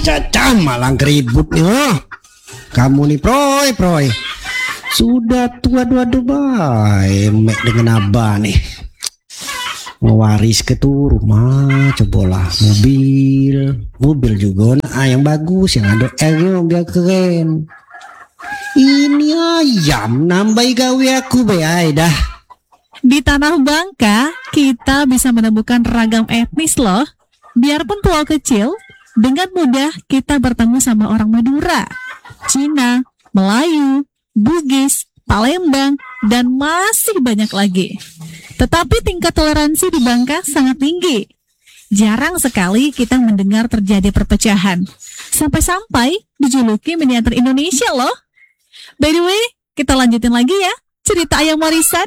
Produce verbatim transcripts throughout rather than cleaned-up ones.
Caca malang keribut nih. Oh. Kamu nih proy proy. Sudah tua dua dubai mek dengan abah nih. Mewaris ke tuh rumah, cobalah mobil, mobil juga nah yang bagus yang ada airnya biar keren. Ini ayam nambah gawe aku be ay dah. Di Tanah Bangka, kita bisa menemukan ragam etnis loh. Biarpun pulau kecil, dengan mudah kita bertemu sama orang Madura, Cina, Melayu, Bugis, Palembang, dan masih banyak lagi. Tetapi tingkat toleransi di Bangka sangat tinggi. Jarang sekali kita mendengar terjadi perpecahan. Sampai-sampai dijuluki miniatur Indonesia loh. By the way, kita lanjutin lagi ya cerita ayam warisan.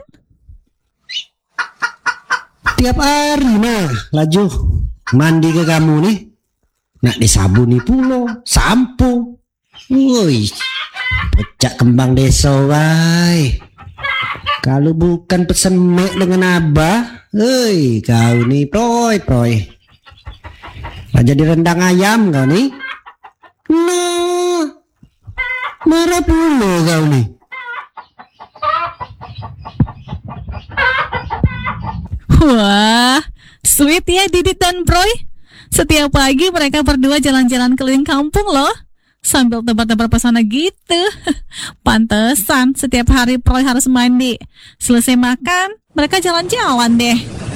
Tiap hari nah laju mandi ke kamu nih. Nak disabuni pulo, sampo. Woi, pecah kembang desa wai. Kalau bukan pesen mek dengan abah, hei kau nih proy proy. Raja di rendang ayam kau nih. Nah, marah pulo kau nih. Wah, sweet ya Didit dan Proy. Setiap pagi mereka berdua jalan-jalan keliling kampung loh, sambil tebar-tebar pesona gitu. Pantesan setiap hari Proy harus mandi. Selesai makan, mereka jalan-jalan deh.